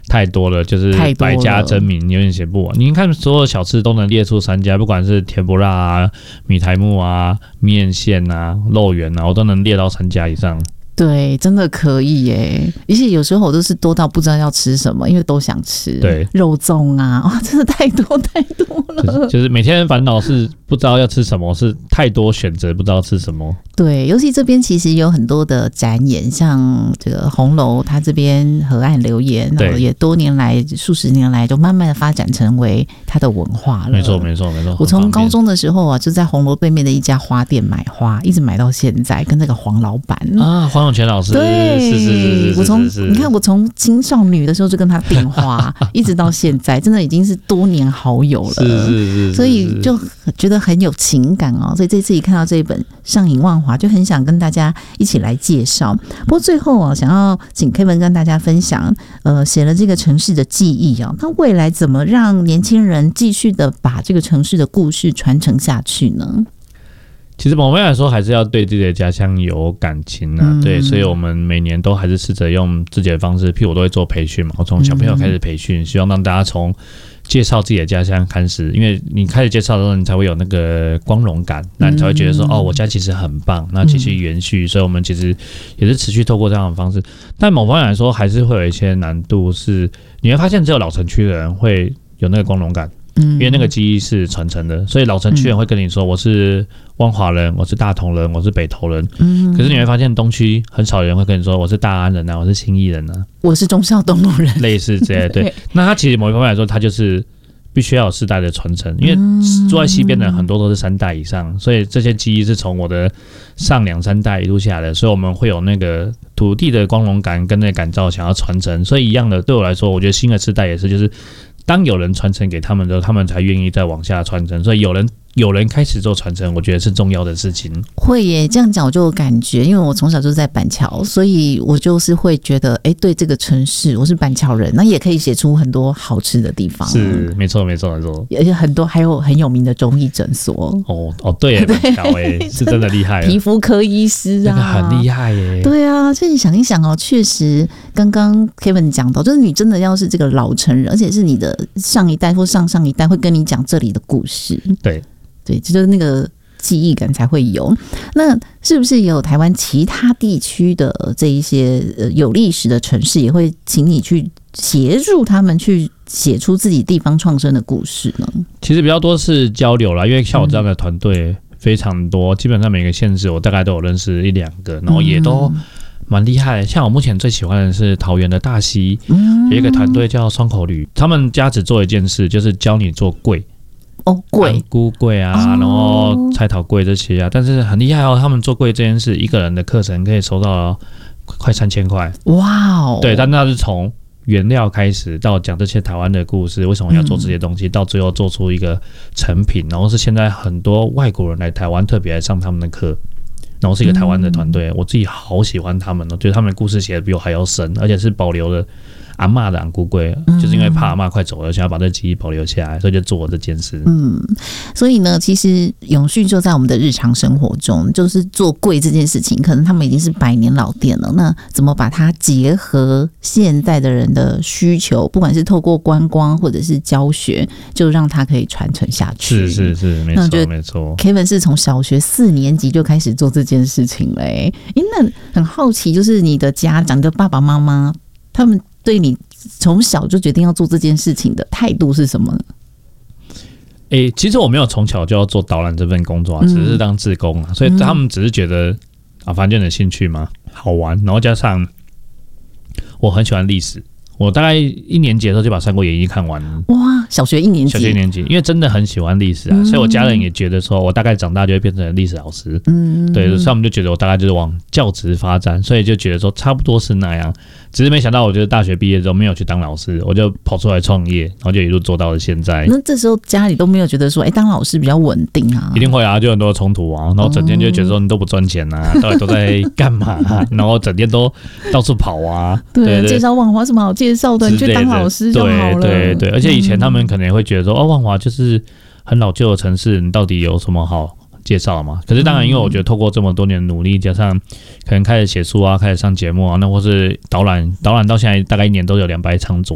太多了，就是百家争鸣，有点写不完。你看所有小吃都能列出3家，不管是甜不辣啊、米苔目啊、面线啊、肉圆啊，我都能列到3家以上。 对，真的可以耶！而且有时候我都是多到不知道要吃什么，因为都想吃。 对， 肉粽啊，哇，真的太多了。 就是每天烦恼是不知道要吃什么，是太多选择不知道吃什么。 对，尤其这边其实有很多的展演，像这个红楼，它这边河岸留言，也多年来数十年来就慢慢的发展成为它的文化了。 没错。 我从高中的时候啊，就在红楼对面的一家花店买花，一直买到现在，跟那个黄老板啊，黄永泉老师， 对， 是。 你看我从青少女的时候就跟他订花，一直到现在，真的已经是多年好友了。 是。 所以就觉得很有情感哦。所以这次一看到这一本《上引万华》，就很想跟大家一起来介绍。不过最后想要请 Kevin 跟大家分享，写了这个城市的记忆啊，那未来怎么让年轻人继续的把这个城市的故事传承下去呢？ 其实某方面来说，还是要对自己的家乡有感情啊。对，所以我们每年都还是试着用自己的方式，譬如我都会做培训嘛，我从小朋友开始培训，希望让大家从介绍自己的家乡开始，因为你开始介绍的时候，你才会有那个光荣感，那你才会觉得说，我家其实很棒，那继续延续。所以我们其实也是持续透过这样的方式，但某方面来说，还是会有一些难度，是你会发现只有老城区的人会有那个光荣感。因为那个记忆是传承的，所以老城区人会跟你说我是万华人，我是大同人，我是北投人。可是你会发现东区很少人会跟你说我是大安人啊，我是信义人啊， 我是忠孝东路人， 类似这些。对，那他其实某一方面来说，他就是必须要有世代的传承，因为住在西边的很多都是3代以上，所以这些记忆是从我的上2、3代一路下来的，所以我们会有那个土地的光荣感跟那个感召想要传承。所以一样的，对我来说，我觉得新的世代也是，就是当有人传承给他们的时候，他们才愿意再往下传承。所以有人开始做传承，我觉得是重要的事情。 会耶，这样讲我就有感觉，因为我从小就在板桥，所以我就是会觉得，对这个城市，我是板桥人，那也可以写出很多好吃的地方。 是，没错。 而且还有很有名的中医诊所。 对耶，板桥是真的厉害， 皮肤科医师啊， 那个很厉害耶。 对啊，所以你想一想哦，确实，刚刚 Kevin 讲到，就是你真的要是这个老城人，而且是你的上一代或上上一代会跟你讲这里的故事。对，就是那个记忆感才会有。那是不是也有台湾其他地区的这一些有历史的城市，也会请你去协助他们去写出自己地方创生的故事呢？ 其实比较多是交流啦，因为像我这样的团队非常多，基本上每个县市我大概都有认识1-2个，然后也都蛮厉害的。像我目前最喜欢的是桃园的大溪，有一个团队叫双口旅，他们家只做一件事，就是教你做柜。 柜菇柜啊，然后菜桃柜这些啊，但是很厉害哦。他们做柜这件事，一个人的课程可以收到快3000块。哇哦！对，但那是从原料开始到讲这些台湾的故事，为什么要做这些东西，到最后做出一个成品，然后是现在很多外国人来台湾特别来上他们的课。然后是一个台湾的团队，我自己好喜欢他们，我觉得他们的故事写的比我还要深，而且是保留了阿嬷的昂菇柜，就是因为怕阿嬷快走了，想要把这记忆保留下来，所以就做这件事。 所以呢，其实永续就在我们的日常生活中，就是做柜这件事情，可能他们已经是100年老店了。那怎么把它结合现代的人的需求，不管是透过观光或者是教学，就让它可以传承下去。 是，没错。 Kevin 是从小学4年级就开始做这件事情嘞。那很好奇，就是你的家长的爸爸妈妈，他们对你从小就决定要做这件事情的态度是什么呢？ 其实我没有从小就要做导览这份工作，只是当志工啊，所以他们只是觉得反正就有兴趣嘛，好玩，然后加上我很喜欢历史，我大概1年级的时候就把《三国演义》看完了。 哇，小学1年级， 因为真的很喜欢历史啊，所以我家人也觉得说我大概长大就会变成历史老师。对，所以他们就觉得我大概就是往教职发展，所以就觉得说差不多是那样。只是没想到，我觉得大学毕业之后没有去当老师，我就跑出来创业，然后就一路做到了现在。 那这时候家里都没有觉得说，当老师比较稳定啊？ 一定会啊，就很多冲突啊，然后整天就觉得说你都不赚钱啊，到底都在干嘛啊？然后整天都到处跑啊。 对，介绍万华什么好介绍的，你去当老师就好了。 对，而且以前他们可能也会觉得说，万华就是很老旧的城市，你到底有什么好介绍嘛？可是当然，因为我觉得透过这么多年的努力，加上可能开始写书啊，开始上节目啊，那或是导览到现在大概1年都有200场左右。